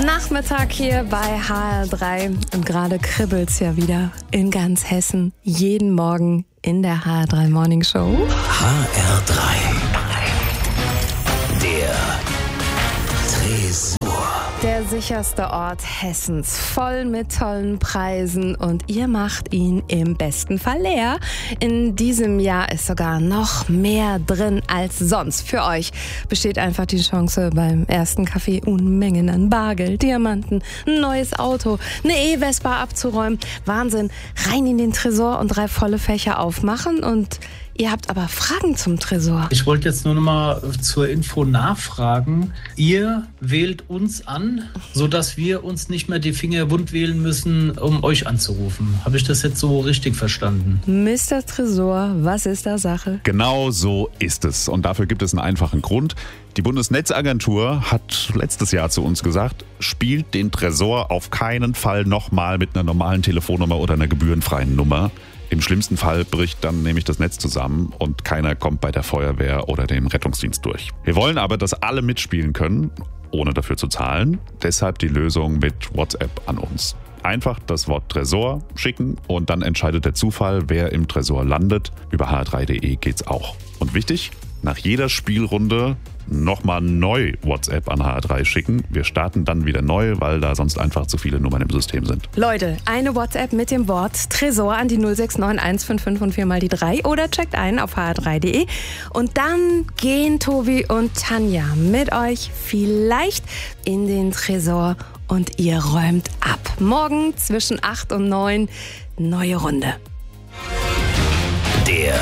Nachmittag hier bei HR3 und gerade kribbelt's ja wieder in ganz Hessen. Jeden Morgen in der HR3 Morning Show. HR3. Der Tresor. Der sicherste Ort Hessens, voll mit tollen Preisen und ihr macht ihn im besten Fall leer. In diesem Jahr ist sogar noch mehr drin als sonst. Für euch besteht einfach die Chance, beim ersten Kaffee Unmengen an Bargeld, Diamanten, ein neues Auto, eine E-Vespa abzuräumen. Wahnsinn, rein in den Tresor und 3 volle Fächer aufmachen und ihr habt aber Fragen zum Tresor. Ich wollte jetzt nur noch mal zur Info nachfragen. Ihr wählt uns an, sodass wir uns nicht mehr die Finger wund wählen müssen, um euch anzurufen. Habe ich das jetzt so richtig verstanden? Mr. Tresor, was ist da Sache? Genau so ist es. Und dafür gibt es einen einfachen Grund. Die Bundesnetzagentur hat letztes Jahr zu uns gesagt, spielt den Tresor auf keinen Fall nochmal mit einer normalen Telefonnummer oder einer gebührenfreien Nummer. Im schlimmsten Fall bricht dann nämlich das Netz zusammen und keiner kommt bei der Feuerwehr oder dem Rettungsdienst durch. Wir wollen aber, dass alle mitspielen können, ohne dafür zu zahlen. Deshalb die Lösung mit WhatsApp an uns. Einfach das Wort Tresor schicken und dann entscheidet der Zufall, wer im Tresor landet. Über hr3.de geht's auch. Und wichtig, nach jeder Spielrunde nochmal neu WhatsApp an HR3 schicken. Wir starten dann wieder neu, weil da sonst einfach zu viele Nummern im System sind. Leute, eine WhatsApp mit dem Wort Tresor an die 069155 und 4 mal die 3 oder checkt ein auf hr3.de. Und dann gehen Tobi und Tanja mit euch vielleicht in den Tresor und ihr räumt ab. Morgen zwischen 8 und 9 neue Runde. Der